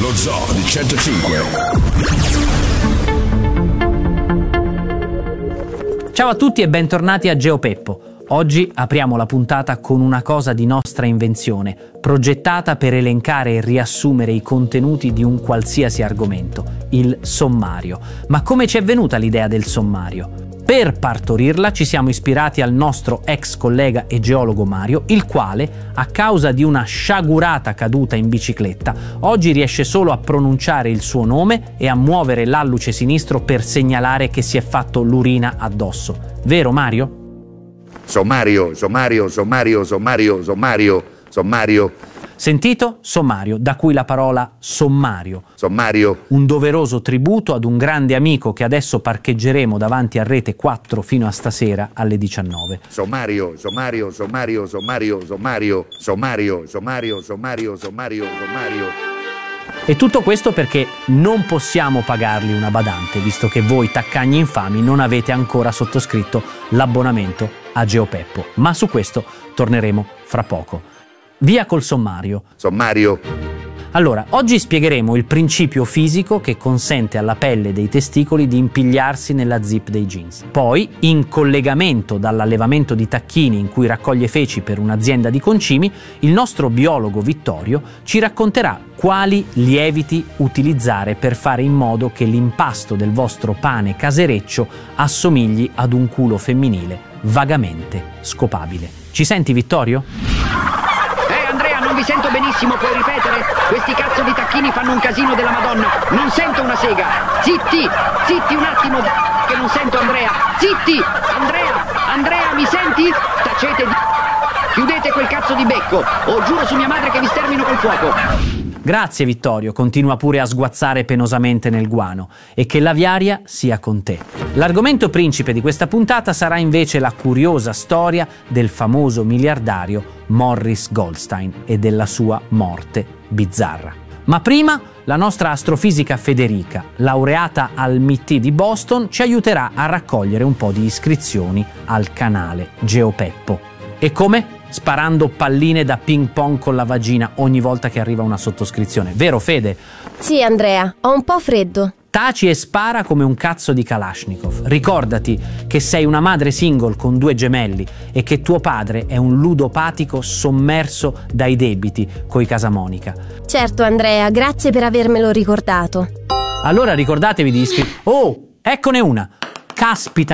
Lo Zoo di 105. Ciao a tutti e bentornati a GeoPeppo. Oggi apriamo la puntata con una cosa di nostra invenzione, progettata per elencare e riassumere i contenuti di un qualsiasi argomento, il sommario. Ma come ci è venuta l'idea del sommario? Per partorirla ci siamo ispirati al nostro ex collega e geologo Mario, il quale, a causa di una sciagurata caduta in bicicletta, oggi riesce solo a pronunciare il suo nome e a muovere l'alluce sinistro per segnalare che si è fatto l'urina addosso. Vero Mario? Sommario. Sentito? Sommario, da cui la parola sommario. Sommario. Un doveroso tributo ad un grande amico che adesso parcheggeremo davanti a Rete 4 fino a stasera alle 19. Sommario. E tutto questo perché non possiamo pagargli una badante, visto che voi taccagni infami non avete ancora sottoscritto l'abbonamento a GeoPeppo. Ma su questo torneremo fra poco. Via col sommario. Sommario. Allora, oggi spiegheremo il principio fisico che consente alla pelle dei testicoli di impigliarsi nella zip dei jeans. Poi, in collegamento dall'allevamento di tacchini in cui raccoglie feci per un'azienda di concimi, il nostro biologo Vittorio ci racconterà quali lieviti utilizzare per fare in modo che l'impasto del vostro pane casereccio assomigli ad un culo femminile vagamente scopabile. Ci senti, Vittorio? Andrea, non vi sento benissimo, puoi ripetere? Questi cazzo di tacchini fanno un casino della Madonna. Non sento una sega. Zitti un attimo, che non sento Andrea. Zitti! Andrea, mi senti? Tacete di... Chiudete quel cazzo di becco, o giuro su mia madre che vi stermino col fuoco. Grazie Vittorio, continua pure a sguazzare penosamente nel guano, e che l'aviaria sia con te. L'argomento principe di questa puntata sarà invece la curiosa storia del famoso miliardario Morris Goldstein e della sua morte bizzarra. Ma prima la nostra astrofisica Federica, laureata al MIT di Boston, ci aiuterà a raccogliere un po' di iscrizioni al canale GeoPeppo. E come? Sparando palline da ping pong con la vagina ogni volta che arriva una sottoscrizione. Vero Fede? Sì Andrea, ho un po' freddo. Taci e spara come un cazzo di Kalashnikov. Ricordati che sei una madre single con 2 gemelli e che tuo padre è un ludopatico sommerso dai debiti coi Casamonica. Certo Andrea, grazie per avermelo ricordato. Allora ricordatevi di iscrivervi. Oh, eccone una! Caspita